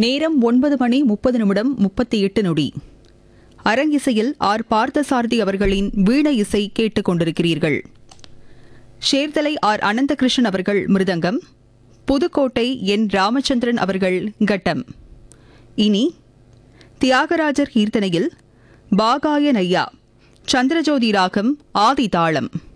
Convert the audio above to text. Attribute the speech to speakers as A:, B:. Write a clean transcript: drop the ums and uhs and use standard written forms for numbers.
A: நேரம் 9:30 அரங்கிசையில் ஆர் பார்த்தசாரதி அவர்களின் வீண இசை கேட்டுக் கொண்டிருக்கிறீர்கள். சேர்த்தலை ஆர் அனந்தகிருஷ்ணன் அவர்கள் மிருதங்கம், புதுக்கோட்டை என் ராமச்சந்திரன் அவர்கள் கட்டம். இனி தியாகராஜர் கீர்த்தனையில் பாகாய நையா, சந்திரஜோதி ராகம், ஆதி தாளம்.